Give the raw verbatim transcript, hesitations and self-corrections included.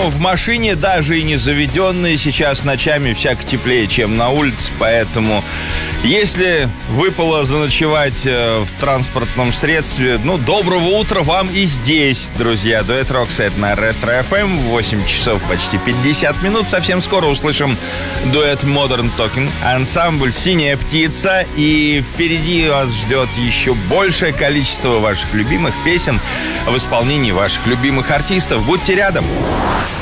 Поэтому в машине, даже и не заведенные, сейчас ночами всяко теплее, чем на улице. Поэтому, если выпало заночевать в транспортном средстве, ну, доброго утра вам и здесь, друзья. Дуэт Роксет на Ретро-эф эм. восемь часов почти пятьдесят минут. Совсем скоро услышим дуэт Modern Talking, ансамбль «Синяя птица». И впереди вас ждет еще большее количество ваших любимых песен в исполнении ваших любимых артистов. Будьте рядом.